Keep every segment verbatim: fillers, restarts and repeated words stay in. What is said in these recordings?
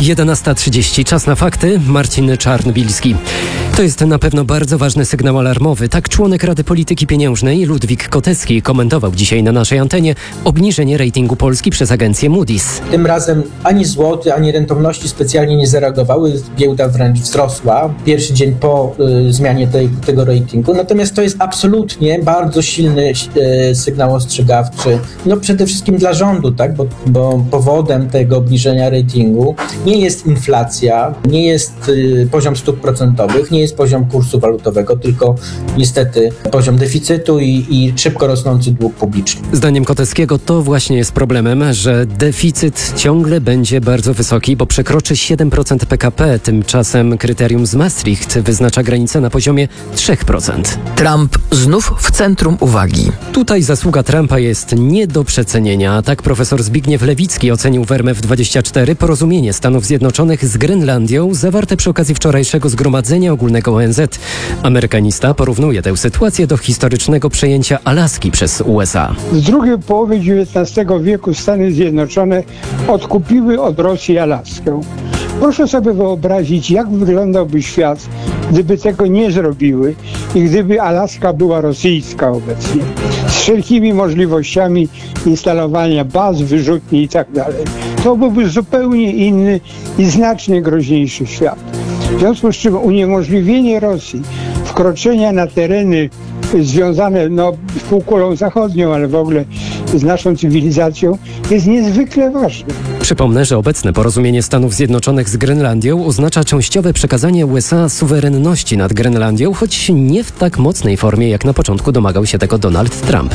jedenasta trzydzieści. Czas na fakty. Marcin Czarnbilski. To jest na pewno bardzo ważny sygnał alarmowy. Tak członek Rady Polityki Pieniężnej Ludwik Kotecki komentował dzisiaj na naszej antenie obniżenie ratingu Polski przez agencję Moody's. Tym razem ani złoty, ani rentowności specjalnie nie zareagowały. Giełda wręcz wzrosła. Pierwszy dzień po y, zmianie tej, tego ratingu. Natomiast to jest absolutnie bardzo silny y, sygnał ostrzegawczy. No przede wszystkim dla rządu, tak? Bo, bo powodem tego obniżenia ratingu nie jest inflacja, nie jest y, poziom stóp procentowych, nie jest poziom kursu walutowego, tylko niestety poziom deficytu i, i szybko rosnący dług publiczny. Zdaniem Koteckiego to właśnie jest problemem, że deficyt ciągle będzie bardzo wysoki, bo przekroczy siedem procent P K P. Tymczasem kryterium z Maastricht wyznacza granicę na poziomie trzy procent. Trump znów w centrum uwagi. Tutaj zasługa Trumpa jest nie do przecenienia. Tak profesor Zbigniew Lewicki ocenił w R M F dwadzieścia cztery porozumienie Stanów Zjednoczonych z Grenlandią zawarte przy okazji wczorajszego Zgromadzenia Ogólnego O N Z. Amerykanista porównuje tę sytuację do historycznego przejęcia Alaski przez U S A. W drugiej połowie dziewiętnastego wieku Stany Zjednoczone odkupiły od Rosji Alaskę. Proszę sobie wyobrazić, jak wyglądałby świat, gdyby tego nie zrobiły i gdyby Alaska była rosyjska obecnie. Z wszelkimi możliwościami instalowania baz, wyrzutni i tak dalej. To byłby zupełnie inny i znacznie groźniejszy świat. W związku z czym uniemożliwienie Rosji wkroczenia na tereny związane no, z półkulą zachodnią, ale w ogóle z naszą cywilizacją jest niezwykle ważne. Przypomnę, że obecne porozumienie Stanów Zjednoczonych z Grenlandią oznacza częściowe przekazanie U S A suwerenności nad Grenlandią, choć nie w tak mocnej formie, jak na początku domagał się tego Donald Trump.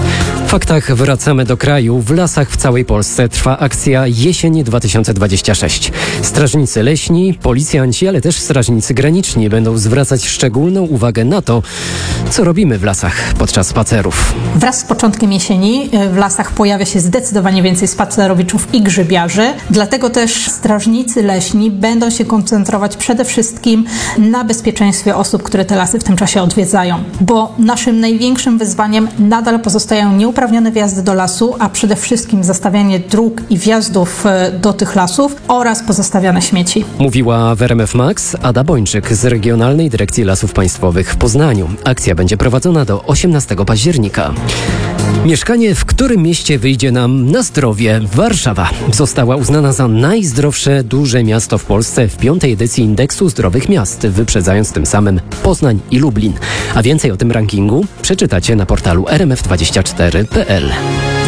W faktach wracamy do kraju. W lasach w całej Polsce trwa akcja Jesień dwa tysiące dwadzieścia sześć. Strażnicy leśni, policjanci, ale też strażnicy graniczni będą zwracać szczególną uwagę na to, co robimy w lasach podczas spacerów. Wraz z początkiem jesieni w lasach pojawia się zdecydowanie więcej spacerowiczów i grzybiarzy. Dlatego też strażnicy leśni będą się koncentrować przede wszystkim na bezpieczeństwie osób, które te lasy w tym czasie odwiedzają. Bo naszym największym wyzwaniem nadal pozostają nieuprawnione wjazdy do lasu, a przede wszystkim zastawianie dróg i wjazdów do tych lasów oraz pozostawiane śmieci. Mówiła w R M F Max Ada Bończyk z Regionalnej Dyrekcji Lasów Państwowych w Poznaniu. Akcja będzie prowadzona do osiemnastego października. Mieszkanie w którym mieście wyjdzie nam na zdrowie? Warszawa została uznana za najzdrowsze duże miasto w Polsce w piątej edycji Indeksu Zdrowych Miast, wyprzedzając tym samym Poznań i Lublin. A więcej o tym rankingu przeczytacie na portalu r m f dwadzieścia cztery kropka p l.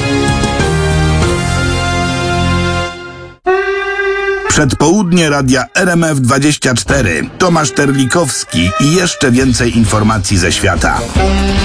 Przedpołudnie radia R M F dwadzieścia cztery. Tomasz Terlikowski i jeszcze więcej informacji ze świata.